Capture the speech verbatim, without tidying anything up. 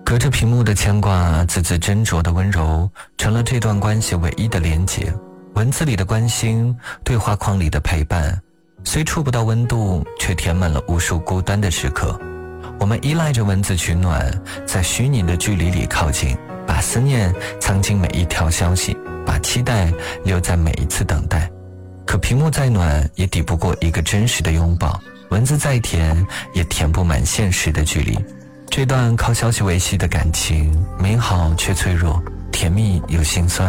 隔着屏幕的牵挂，字字斟酌的温柔，成了这段关系唯一的连结。文字里的关心，对话框里的陪伴，虽触不到温度，却填满了无数孤单的时刻。我们依赖着文字取暖，在虚拟的距离里靠近，把思念藏进每一条消息，把期待留在每一次等待。可屏幕再暖，也抵不过一个真实的拥抱；文字再甜，也填不满现实的距离。这段靠消息维系的感情，美好却脆弱，甜蜜又心酸。